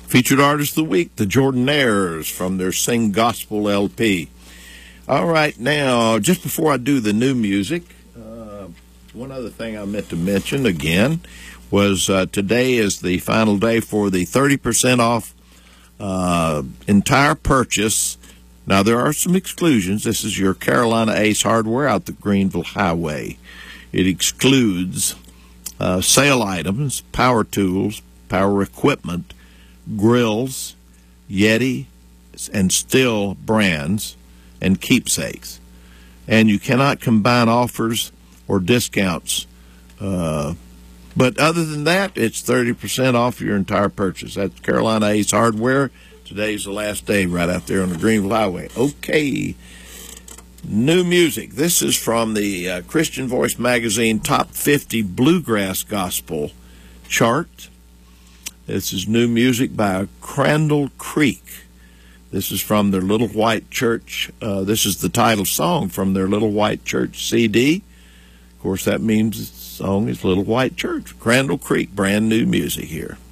Featured Artist of the Week, the Jordanaires from their Sing Gospel LP. All right, now, just before I do the new music, one other thing I meant to mention again was today is the final day for the 30% off entire purchase. Now, there are some exclusions. This is your Carolina Ace Hardware out the Greenville Highway. It excludes sale items, power tools, power equipment, grills, Yeti, and Stihl brands, and keepsakes. And you cannot combine offers or discounts. But other than that, it's 30% off your entire purchase. That's Carolina Ace Hardware. Today's the last day right out there on the Greenville Highway. Okay, new music. This is from the Christian Voice Magazine Top 50 Bluegrass Gospel chart. This is new music by Crandall Creek. This is from their Little White Church. This is the title song from their Little White Church CD. Of course, that means the song is Little White Church. Crandall Creek, brand new music here.